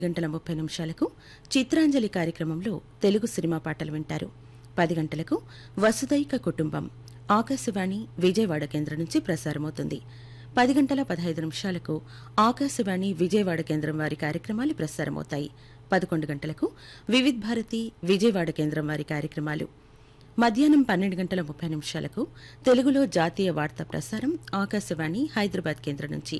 9:30 చిత్రాంజలి కార్యక్రమంలో తెలుగు సినిమా పాటలు వింటారు. 10 గంటలకు వసుదైక కుటుంబం ఆకాశవాణి విజయవాడ కేంద్రం నుంచి ప్రసారమవుతుంది. 10:15 ఆకాశవాణి విజయవాడ కేంద్రం వారి కార్యక్రమాలు ప్రసారమవుతాయి. 11 గంటలకు వివిధ్ భారతి విజయవాడ కేంద్రం వారి కార్యక్రమాలు. మధ్యాహ్నం 12:30 తెలుగులో జాతీయ వార్తా ప్రసారం ఆకాశవాణి హైదరాబాద్ కేంద్రం నుంచి.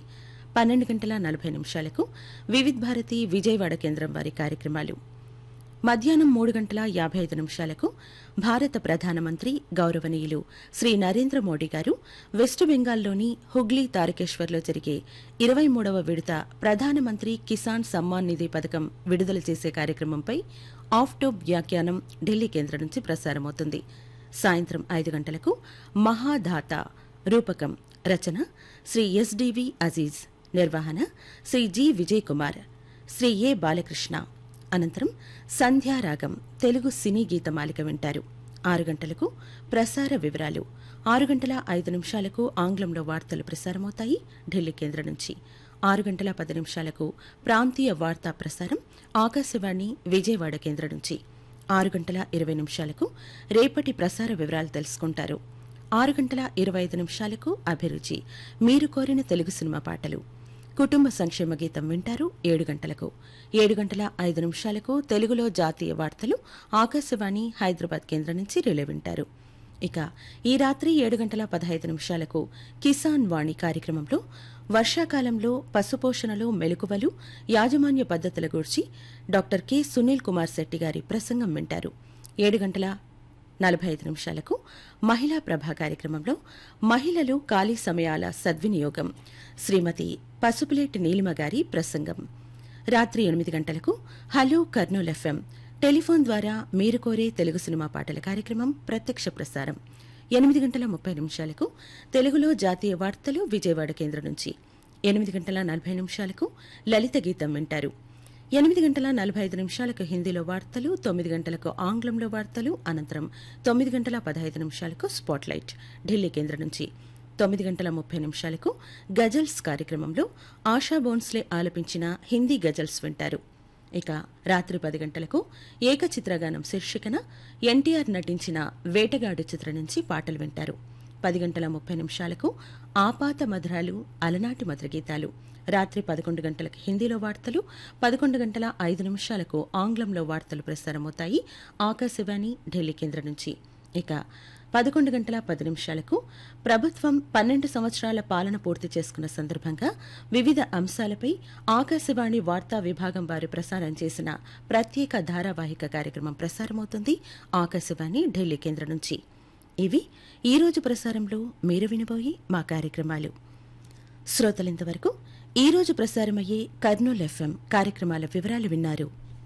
12:40 వివిధ్ భారతి విజయవాడ కేంద్రం వారి కార్యక్రమాలు. మధ్యాహ్నం 3:55 భారత ప్రధానమంత్రి గౌరవనీయులు శ్రీ నరేంద్ర మోడీ గారు వెస్ట్ బెంగాల్లోని హుగ్లీ తారకేశ్వర్లో జరిగే 23వ విడత ప్రధానమంత్రి కిసాన్ సమ్మాన్ నిధి పథకం విడుదల చేసే కార్యక్రమంపై ఆఫ్ టోప్ వ్యాఖ్యానం ఢిల్లీ కేంద్రం నుంచి ప్రసారమవుతుంది. సాయంత్రం 5 గంటలకు మహాధాత రూపకం రచన శ్రీ ఎస్డివి అజీజ్, నిర్వహణ శ్రీ జి విజయ్ కుమార్, శ్రీ ఏ బాలకృష్ణ. అనంతరం సంధ్యారాగం తెలుగు సినీ గీతమాలిక వింటారు. 6 గంటలకు ప్రసార వివరాలు. 6:05 ఆంగ్లంలో వార్తలు ప్రసారమవుతాయి ఢిల్లీ కేంద్రం నుంచి. 6:10 ప్రాంతీయ వార్తా ప్రసారం ఆకాశవాణి విజయవాడ కేంద్రం నుంచి. 6:20 రేపటి ప్రసార వివరాలు తెలుసుకుంటారు. 6:25 అభిరుచి మీరు కోరిన తెలుగు సినిమా పాటలు. కుటుంబ సంక్షేమ గీతం వింటారు 7 గంటలకు. 7:05 తెలుగులో జాతీయ వార్తలు ఆకాశవాణి హైదరాబాద్ కేంద్రం నుంచి రిలే వింటారు. ఇక ఈ రాత్రి 7:15 కిసాన్ వాణి కార్యక్రమంలో వర్షాకాలంలో పశుపోషణలో మెలకువలు, యాజమాన్య పద్ధతుల గురించి డాక్టర్ కె సునీల్ కుమార్ శెట్టి గారి ప్రసంగం వింటారు. 7:45 మహిళా ప్రభ కార్యక్రమంలో మహిళలు ఖాళీ సమయాల సద్వినియోగం శ్రీమతి పసుపులేటి నీలిమ గారి ప్రసంగం. రాత్రి 8 గంటలకు హలో కర్నూల్ ఎఫ్ఎం టెలిఫోన్ ద్వారా మీరు కోరే తెలుగు సినిమా పాటల కార్యక్రమం ప్రత్యక్ష ప్రసారం. 8:30 తెలుగులో జాతీయ వార్తలు విజయవాడ కేంద్రం నుంచి. 8:40 లలిత గీతం వింటారు. 8:45 హిందీలో వార్తలు, 9 గంటలకు ఆంగ్లంలో వార్తలు, అనంతరం 9:15 స్పాట్లైట్ ఢిల్లీ కేంద్రం నుంచి. 9:30 గజల్స్ కార్యక్రమంలో ఆశా బోన్స్లే ఆలపించిన హిందీ గజల్స్ వింటారు. ఇక రాత్రి 10 గంటలకు ఏకచిత్రగానం శీర్షికన ఎన్టీఆర్ నటించిన వేటగాడు చిత్రం నుంచి పాటలు వింటారు. 10:30 ఆపాత మధురాలు అలనాటి మధుర గీతాలు. రాత్రి 11 గంటలకు హిందీలో వార్తలు, 11:05 ఆంగ్లంలో వార్తలు ప్రసారమవుతాయి ఆకాశవాణి ఢిల్లీ కేంద్రం నుంచి. ఇక 11:10 ప్రభుత్వం 12 సంవత్సరాల పాలన పూర్తి చేసుకున్న సందర్భంగా వివిధ అంశాలపై ఆకాశవాణి వార్తా విభాగం వారు ప్రసారం చేసిన ప్రత్యేక ధారావాహిక కార్యక్రమం ప్రసారమవుతుంది ఆకాశవాణి ఢిల్లీ కేంద్రం నుంచి. ఇవి ఈ రోజు ప్రసారంలో మీరు వినబోయే మా కార్యక్రమాలు. శ్రోతలింతవరకు ఈ రోజు ప్రసారమయ్యే కర్నూల్ ఎఫ్ఎం కార్యక్రమాల వివరాలు విన్నారు.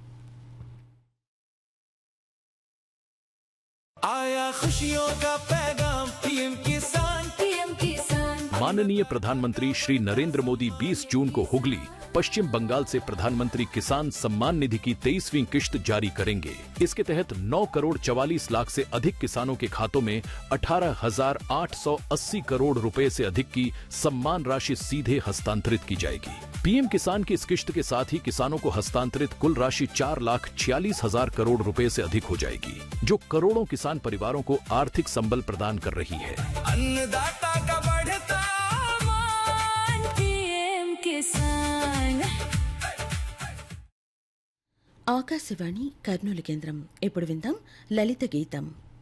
आया खुशियों का पैगाम पीएम किसान। माननीय प्रधानमंत्री श्री नरेंद्र मोदी 20 जून को हुगली पश्चिम बंगाल से प्रधानमंत्री किसान सम्मान निधि की 23वीं किश्त जारी करेंगे। इसके तहत 9 करोड़ 44 लाख से अधिक किसानों के खातों में 18,880 करोड़ रुपए से अधिक की सम्मान राशि सीधे हस्तांतरित की जाएगी। पीएम किसान की इस किश्त के साथ ही किसानों को हस्तांतरित कुल राशि 4,46,000 करोड़ रुपए से अधिक हो जाएगी, जो करोड़ों किसान परिवारों को आर्थिक संबल प्रदान कर रही है। अन्नदाता का बढ़ता मान पीएम किसान। ఆకాశవాణి కర్నూలు కేంద్రం. ఇప్పుడు విందాం లలిత గీతం.